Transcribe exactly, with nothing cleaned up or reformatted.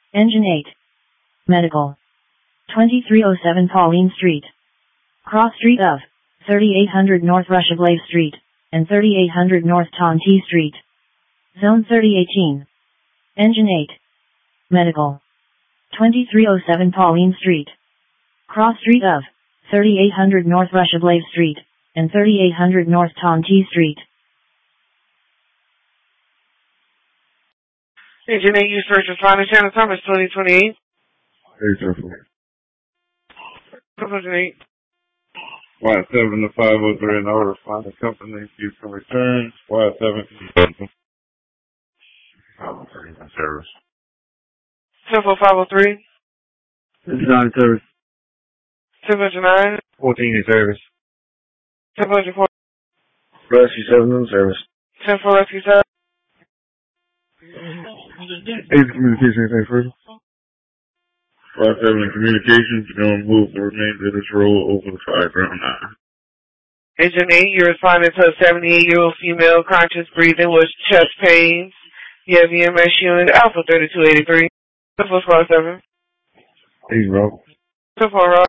Engine eight. Medical. twenty-three oh seven Pauline Street. Cross Street of thirty-eight hundred North Rushablave Street and thirty-eight hundred North Tonti Street. Zone thirty eighteen. Engine eight. Medical. twenty-three oh seven Pauline Street. Cross Street of thirty-eight hundred North Rushablave Street and thirty-eight hundred North Tonti Street. Engine eight, you search responding channel Thomas twenty twenty-eight. Hey, Jeffrey. Engine eight. Y seven to five oh three, and I'll respond to company. You can return. Y seven. Service. Temple five oh three. This is nine service. Temple nine. fourteen in service. Temple four. Rescue seven in service. Temple Rescue seven. Eight communication, anything further? Y seven in communications, you're going to move the remainder of this roll over the five ground nine. Engine eight, you're responding to a seventy-eight-year-old female conscious breathing with chest pains. You have E M S unit Alpha thirty-two eighty-three. Temple squad seven. Eight, Rob. Temple Rob.